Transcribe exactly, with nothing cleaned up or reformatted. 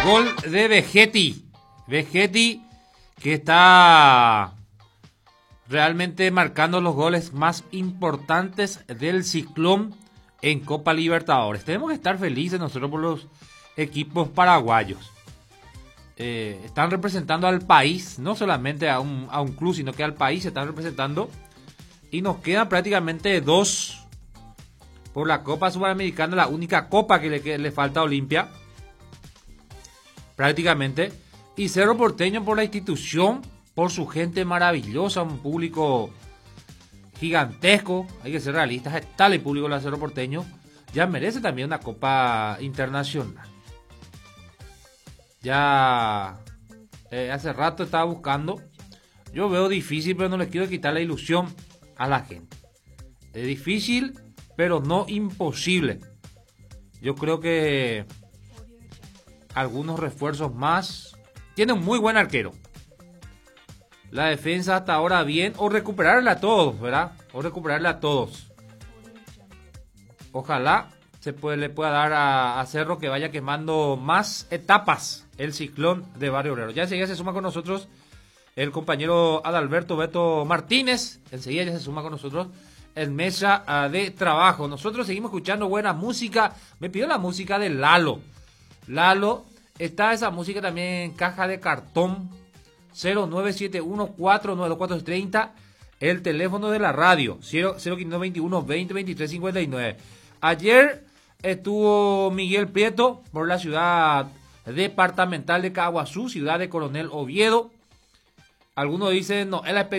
Gol de Vegetti. Vegetti que está realmente marcando los goles más importantes del Ciclón en Copa Libertadores. Tenemos que estar felices nosotros por los equipos paraguayos. Eh, están representando al país, no solamente a un, a un club, sino que al país se están representando. Y nos quedan prácticamente dos por la Copa Sudamericana, la única copa que le, que le falta a Olimpia. Prácticamente. Y Cerro Porteño por la institución, por su gente maravillosa, un público gigantesco. Hay que ser realistas, está el público de Cerro Porteño. Ya merece también una copa internacional. Ya eh, hace rato estaba buscando. Yo veo difícil, pero no le quiero quitar la ilusión a la gente. Es difícil, pero no imposible. Yo creo que algunos refuerzos más. Tiene un muy buen arquero. La defensa hasta ahora bien. O recuperarla a todos, ¿verdad? O recuperarla a todos. Ojalá se puede, le pueda dar a, a Cerro que vaya quemando más etapas el Ciclón de Barrio Obrero. Ya enseguida se suma con nosotros el compañero Adalberto Beto Martínez. Enseguida ya se suma con nosotros en mesa uh, de trabajo. Nosotros seguimos escuchando buena música. Me pidió la música de Lalo. Lalo, está esa música también en caja de cartón. Cero nueve siete uno cuatro nueve cuatro tres cero. El teléfono de la radio. cero cero quinientos veintiuno veinte veintitrés cincuenta y nueve. Ayer estuvo Miguel Prieto por la ciudad departamental de Caguazú, ciudad de Coronel Oviedo. Algunos dicen, no, es la